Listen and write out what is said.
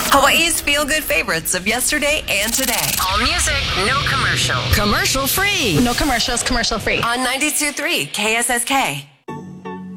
Hawaii's feel-good favorites of yesterday and today. All music, no commercial. Commercial free. No commercials, commercial free. On 92.3 KSSK.